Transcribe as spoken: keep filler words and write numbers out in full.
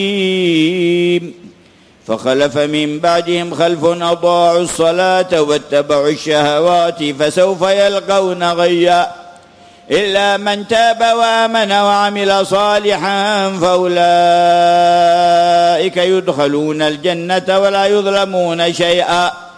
فخلف من بعدهم خلف أضاعوا الصلاة واتبعوا الشهوات فسوف يلقون غيا إلا من تاب وآمن وعمل صالحا فأولئك يدخلون الجنة ولا يظلمون شيئا